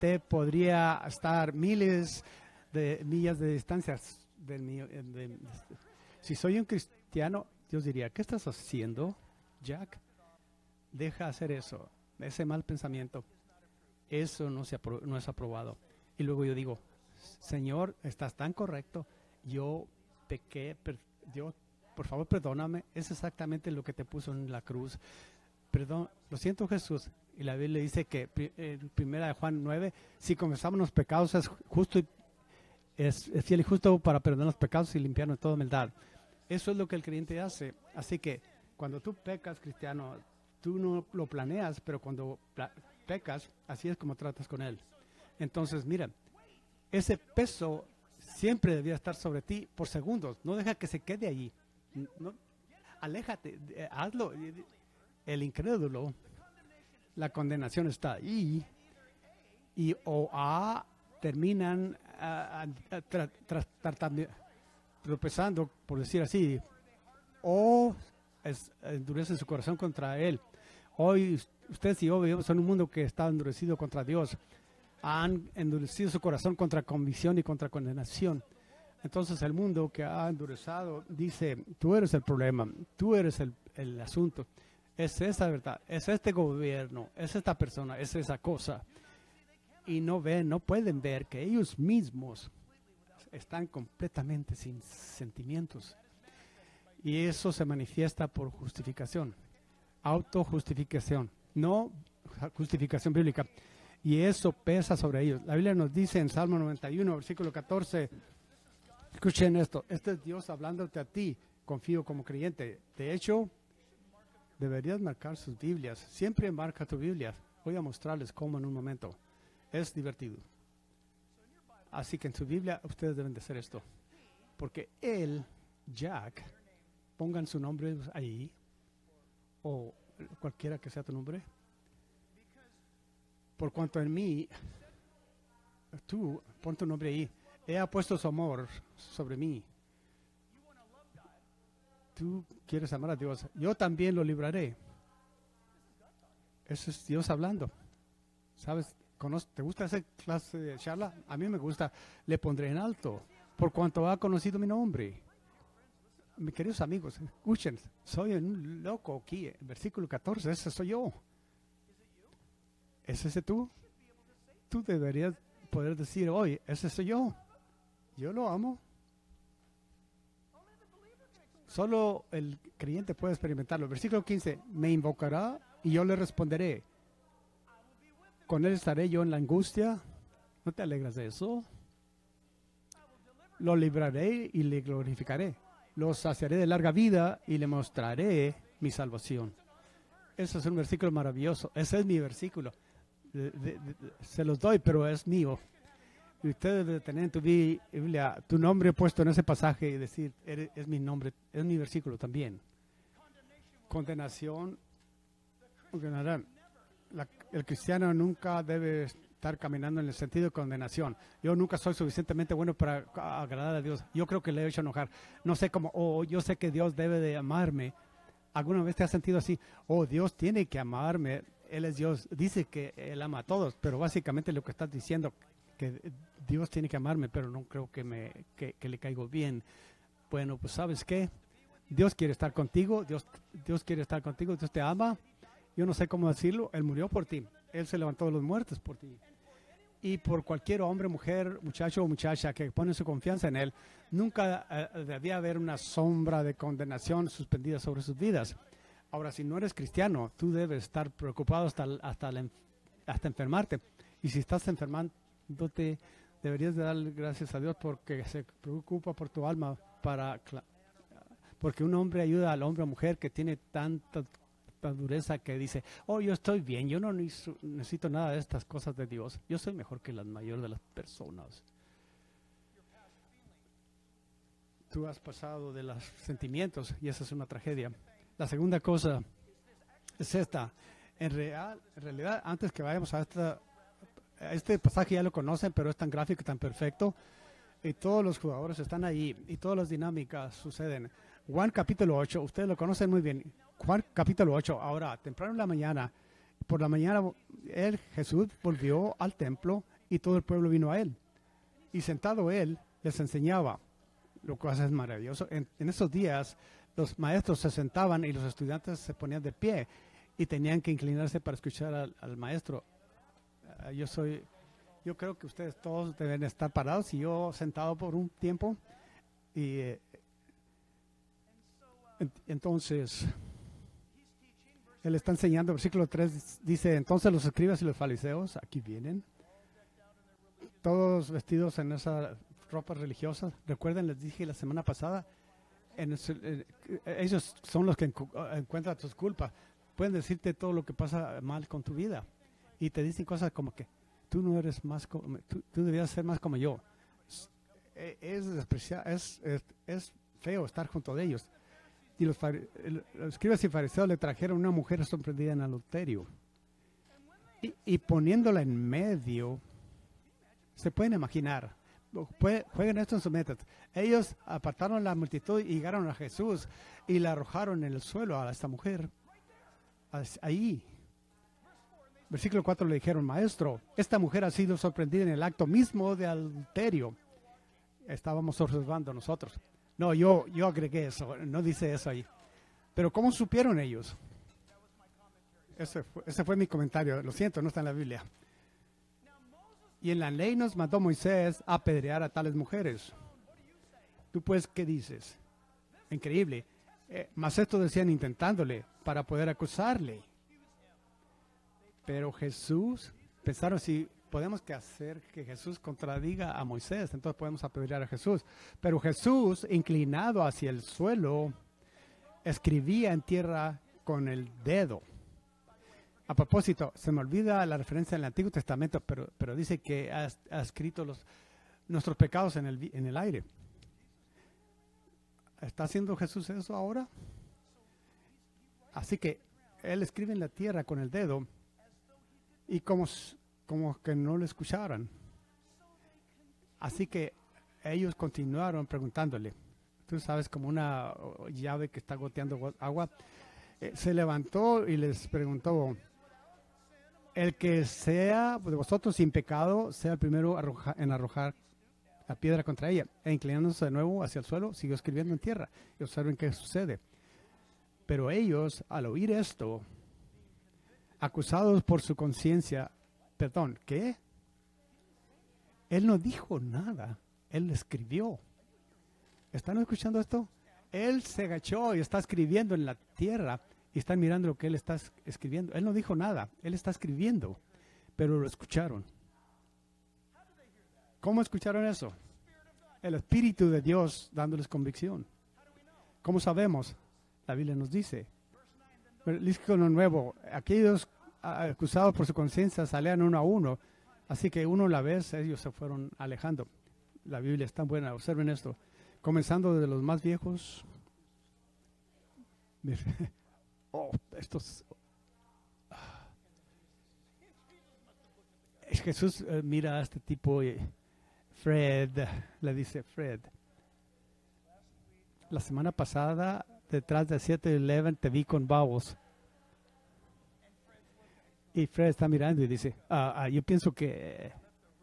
podría estar miles de millas de distancia si soy un cristiano, Dios diría, ¿qué estás haciendo, Jack? Deja hacer eso, ese mal pensamiento. Eso no es aprobado. Y luego yo digo, Señor, estás tan correcto, yo pequé, Dios, por favor, perdóname. Es exactamente lo que te puso en la cruz. Perdón, lo siento, Jesús. Y la Biblia dice que en 1 Juan 9, si confesamos los pecados, es justo y es fiel y justo para perdonar los pecados y limpiarnos de toda maldad. Eso es lo que el creyente hace. Así que cuando tú pecas, cristiano, tú no lo planeas, pero cuando pecas, así es como tratas con él. Entonces, mira, ese peso siempre debía estar sobre ti por segundos. No deja que se quede allí. No, aléjate, hazlo. El incrédulo, la condenación está ahí y terminan tropezando, por decir así, o endurecen su corazón contra él. Hoy ustedes y yo vivimos en un mundo que está endurecido contra Dios. Han endurecido su corazón contra convicción y contra condenación. Entonces el mundo que ha endurecido dice, tú eres el problema, tú eres el asunto. Es esa verdad, es este gobierno, es esta persona, es esa cosa. Y no pueden ver que ellos mismos están completamente sin sentimientos. Y eso se manifiesta por justificación, autojustificación, no justificación bíblica. Y eso pesa sobre ellos. La Biblia nos dice en Salmo 91, versículo 14, escuchen esto, este es Dios hablándote a ti, confío como creyente. De hecho, deberías marcar sus Biblias. Siempre marca tu Biblia. Voy a mostrarles cómo en un momento. Es divertido. Así que en su Biblia ustedes deben de hacer esto. Porque él, Jack, pongan su nombre ahí, o cualquiera que sea tu nombre. Por cuanto en mí, tú, pon tu nombre ahí. Él ha puesto su amor sobre mí. Tú quieres amar a Dios, yo también lo libraré. Eso es Dios hablando. ¿Sabes? ¿Te gusta esa clase de charla? A mí me gusta. Le pondré en alto, por cuanto ha conocido mi nombre. Mis queridos amigos, escuchen, soy un loco aquí. Versículo 14, ese soy yo. ¿Es ese tú? Tú deberías poder decir hoy, ese soy yo. Yo lo amo. Solo el creyente puede experimentarlo. Versículo 15, me invocará y yo le responderé. Con él estaré yo en la angustia. ¿No te alegras de eso? Lo libraré y le glorificaré. Lo saciaré de larga vida y le mostraré mi salvación. Ese es un versículo maravilloso. Ese es mi versículo. Se los doy, pero es mío. Y usted debe tener en tu Biblia tu nombre puesto en ese pasaje y decir, es mi nombre, es mi versículo también. Condenación. El cristiano nunca debe estar caminando en el sentido de condenación. Yo nunca soy suficientemente bueno para agradar a Dios. Yo creo que le he hecho enojar. No sé cómo, yo sé que Dios debe de amarme. ¿Alguna vez te has sentido así? Dios tiene que amarme. Él es Dios. Dice que Él ama a todos, pero básicamente lo que estás diciendo que Dios tiene que amarme, pero no creo que le caigo bien. Bueno, pues ¿sabes qué? Dios quiere estar contigo, Dios quiere estar contigo, Dios te ama. Yo no sé cómo decirlo, Él murió por ti, Él se levantó de los muertos por ti. Y por cualquier hombre, mujer, muchacho o muchacha que pone su confianza en Él, nunca debía haber una sombra de condenación suspendida sobre sus vidas. Ahora, si no eres cristiano, tú debes estar preocupado hasta enfermarte. Y si estás enfermándote, deberías de dar gracias a Dios porque se preocupa por tu alma, porque un hombre ayuda al hombre o mujer que tiene tanta dureza que dice, yo estoy bien, yo no necesito nada de estas cosas de Dios, yo soy mejor que la mayor de las personas. Tú has pasado de los sentimientos y esa es una tragedia. La segunda cosa es esta. En realidad, antes que vayamos a este pasaje ya lo conocen, pero es tan gráfico y tan perfecto. Y todos los jugadores están ahí y todas las dinámicas suceden. Juan capítulo 8, ustedes lo conocen muy bien. Juan capítulo 8, ahora, temprano en la mañana, por la mañana, Jesús volvió al templo y todo el pueblo vino a él. Y sentado él, les enseñaba, lo cual es maravilloso. En esos días, los maestros se sentaban y los estudiantes se ponían de pie y tenían que inclinarse para escuchar al maestro. Yo creo que ustedes todos deben estar parados y yo sentado por un tiempo. Y entonces, él está enseñando, versículo 3 dice, entonces los escribas y los fariseos, aquí vienen, todos vestidos en esas ropas religiosas. Recuerden, les dije la semana pasada, ellos son los que encuentran tus culpas. Pueden decirte todo lo que pasa mal con tu vida. Y te dicen cosas como que tú no eres más como, tú debías ser más como yo. Es feo estar junto de ellos. Y los escribas y fariseos le trajeron una mujer sorprendida en adulterio. Y poniéndola en medio, se pueden imaginar. Jueguen esto en sus metas. Ellos apartaron la multitud y llegaron a Jesús y la arrojaron en el suelo a esta mujer. Ahí. Versículo 4 le dijeron, maestro, esta mujer ha sido sorprendida en el acto mismo de adulterio. Estábamos observando nosotros. No, yo agregué eso, no dice eso ahí. Pero ¿cómo supieron ellos? Ese fue mi comentario, lo siento, no está en la Biblia. Y en la ley nos mandó Moisés a apedrear a tales mujeres. ¿Tú pues qué dices? Increíble. Mas esto decían intentándole para poder acusarle. Pero Jesús, pensaron si podemos hacer que Jesús contradiga a Moisés, entonces podemos apedrear a Jesús. Pero Jesús, inclinado hacia el suelo, escribía en tierra con el dedo. A propósito, se me olvida la referencia en el Antiguo Testamento, pero dice que ha escrito nuestros pecados en el aire. ¿Está haciendo Jesús eso ahora? Así que él escribe en la tierra con el dedo y como que no lo escucharan. Así que ellos continuaron preguntándole. Tú sabes, como una llave que está goteando agua. Se levantó y les preguntó, el que sea de vosotros sin pecado, sea el primero en arrojar la piedra contra ella. E inclinándose de nuevo hacia el suelo, siguió escribiendo en tierra. Y observen qué sucede. Pero ellos, al oír esto, acusados por su conciencia, perdón, ¿qué? Él no dijo nada, él escribió. ¿Están escuchando esto? Él se agachó y está escribiendo en la tierra y están mirando lo que él está escribiendo. Él no dijo nada, él está escribiendo, pero lo escucharon. ¿Cómo escucharon eso? El Espíritu de Dios dándoles convicción. ¿Cómo sabemos? La Biblia nos dice. Versículo nuevo, aquellos acusados por su conciencia salían uno a uno, así que uno a la vez ellos se fueron alejando. La Biblia es tan buena, observen esto. Comenzando desde los más viejos. Jesús mira a este tipo y Fred, le dice Fred. La semana pasada, detrás de 7-Eleven, te vi con babos. Y Fred está mirando y dice, yo pienso que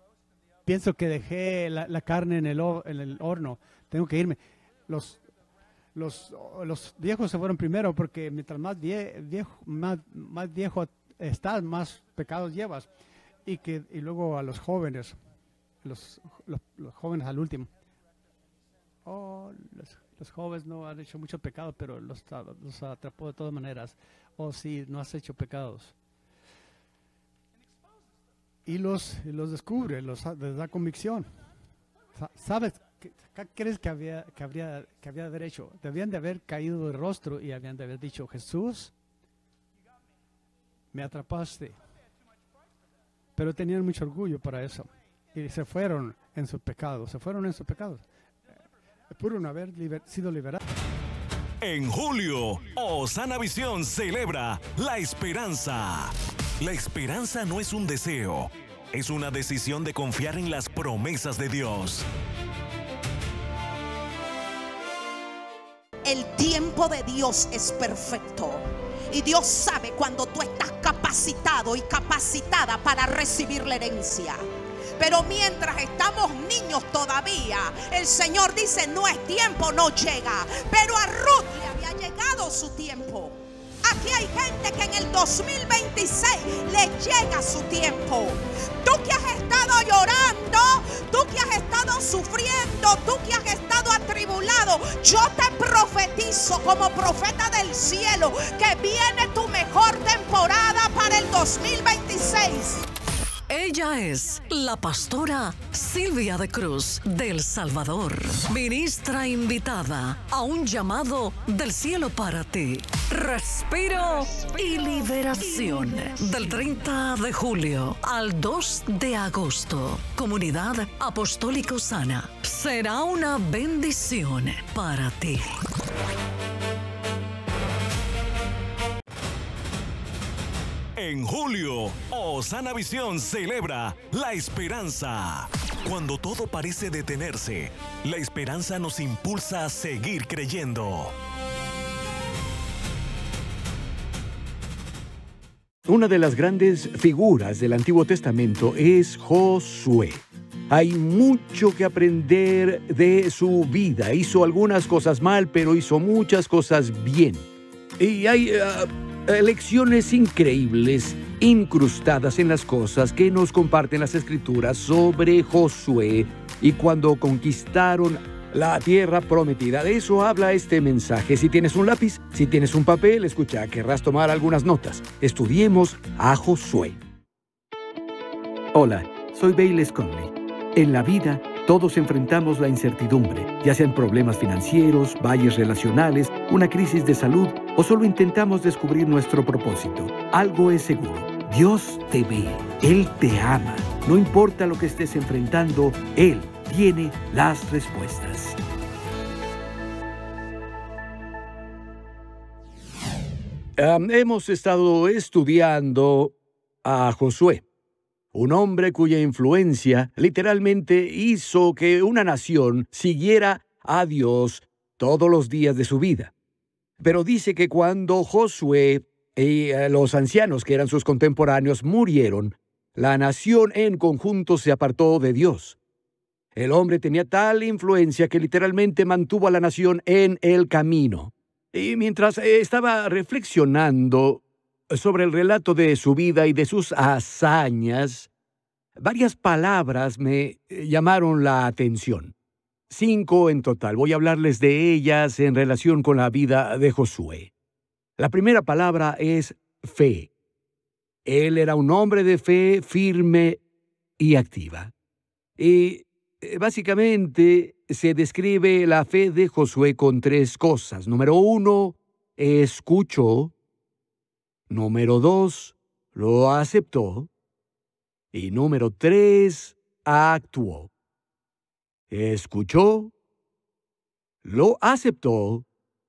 dejé la carne en el horno. Tengo que irme. Los viejos se fueron primero porque mientras más viejo estás, más pecados llevas. Y luego a los jóvenes, los jóvenes al último. Los jóvenes no han hecho mucho pecado, pero los atrapó de todas maneras. Sí, no has hecho pecados. Y los descubre, les da convicción. ¿Sabes qué crees que había de haber hecho? Debían de haber caído de rostro y habían de haber dicho, Jesús, me atrapaste. Pero tenían mucho orgullo para eso. Y se fueron en sus pecados. Pudieron haber sido liberados. En julio, Osana Visión celebra la esperanza. La esperanza no es un deseo, es una decisión de confiar en las promesas de Dios. El tiempo de Dios es perfecto. Y Dios sabe cuando tú estás capacitado y capacitada para recibir la herencia. Pero mientras estamos niños todavía, el Señor dice, no es tiempo, no llega. Pero a Ruth le había llegado su tiempo. Aquí hay gente que en el 2026 le llega su tiempo. Tú que has estado llorando, tú que has estado sufriendo, tú que has estado atribulado, yo te profetizo como profeta del cielo que viene tu mejor temporada para el 2026. Ella es la pastora Silvia de Cruz del Salvador, ministra invitada a un llamado del cielo para ti. Respiro y liberación. Del 30 de julio al 2 de agosto. Comunidad Apostólica Osana. Será una bendición para ti. En julio, Osana Visión celebra la esperanza. Cuando todo parece detenerse, la esperanza nos impulsa a seguir creyendo. Una de las grandes figuras del Antiguo Testamento es Josué. Hay mucho que aprender de su vida. Hizo algunas cosas mal, pero hizo muchas cosas bien. Y hay lecciones increíbles incrustadas en las cosas que nos comparten las Escrituras sobre Josué y cuando conquistaron la tierra prometida. De eso habla este mensaje. Si tienes un lápiz, si tienes un papel, escucha, querrás tomar algunas notas. Estudiemos a Josué. Hola, soy Bayless Conley. En la vida, todos enfrentamos la incertidumbre, ya sean problemas financieros, valles relacionales, una crisis de salud o solo intentamos descubrir nuestro propósito. Algo es seguro, Dios te ve, Él te ama. No importa lo que estés enfrentando, Él tiene las respuestas. Hemos estado estudiando a Josué, un hombre cuya influencia literalmente hizo que una nación siguiera a Dios todos los días de su vida. Pero dice que cuando Josué y los ancianos que eran sus contemporáneos murieron, la nación en conjunto se apartó de Dios. El hombre tenía tal influencia que literalmente mantuvo a la nación en el camino. Y mientras estaba reflexionando sobre el relato de su vida y de sus hazañas, varias palabras me llamaron la atención. 5 en total. Voy a hablarles de ellas en relación con la vida de Josué. La primera palabra es fe. Él era un hombre de fe firme y activa. Y básicamente se describe la fe de Josué con 3 cosas. Número 1, escuchó. Número 2, lo aceptó. Y número 3, actuó. Escuchó, lo aceptó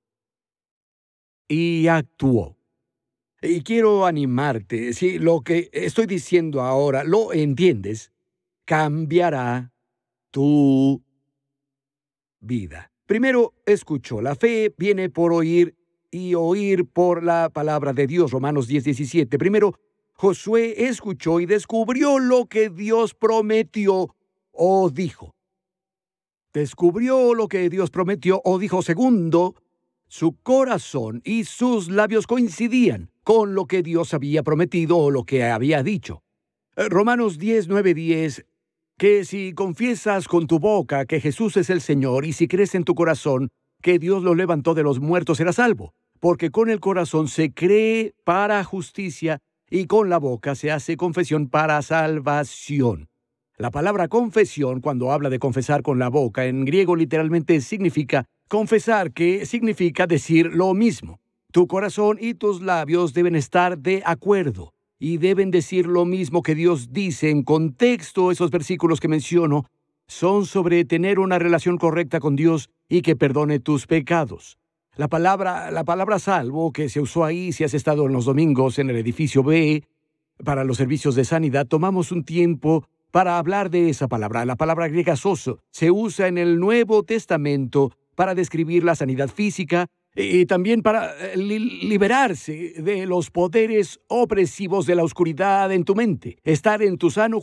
y actuó. Y quiero animarte, si lo que estoy diciendo ahora lo entiendes, cambiará tu vida. Primero, escuchó. La fe viene por oír y oír por la palabra de Dios. Romanos 10:17. Primero, Josué escuchó y descubrió lo que Dios prometió o dijo. Descubrió lo que Dios prometió o dijo. Segundo, su corazón y sus labios coincidían con lo que Dios había prometido o lo que había dicho. Romanos 10:9-10, que si confiesas con tu boca que Jesús es el Señor y si crees en tu corazón que Dios lo levantó de los muertos, serás salvo. Porque con el corazón se cree para justicia y con la boca se hace confesión para salvación. La palabra confesión, cuando habla de confesar con la boca, en griego literalmente significa confesar, que significa decir lo mismo. Tu corazón y tus labios deben estar de acuerdo y deben decir lo mismo que Dios dice. En contexto, esos versículos que menciono son sobre tener una relación correcta con Dios y que perdone tus pecados. La palabra salvo que se usó ahí, si has estado en los domingos en el edificio B, para los servicios de sanidad, tomamos un tiempo para hablar de esa palabra. La palabra griega sozo se usa en el Nuevo Testamento para describir la sanidad física y también para liberarse de los poderes opresivos de la oscuridad en tu mente, estar en tu sano